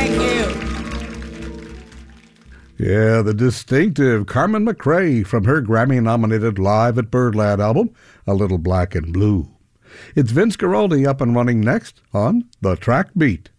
Thank you. Yeah, the distinctive Carmen McRae from her Grammy-nominated Live at Birdland album, A Little Black and Blue. It's Vince Guaraldi up and running next on The Track Beat.